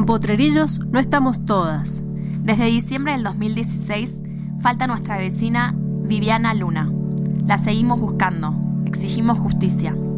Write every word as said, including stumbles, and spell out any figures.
En Potrerillos no estamos todas. Desde diciembre del dos mil dieciséis falta nuestra vecina Viviana Luna. La seguimos buscando. Exigimos justicia.